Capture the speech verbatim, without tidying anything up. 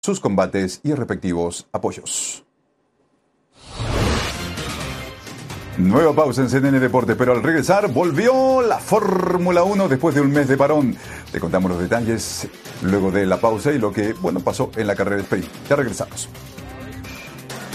sus combates y respectivos apoyos. Nueva pausa en C N N Deportes, pero al regresar volvió la Fórmula uno después de un mes de parón. Te contamos los detalles luego de la pausa y lo que, bueno, pasó en la carrera de sprint. Ya regresamos.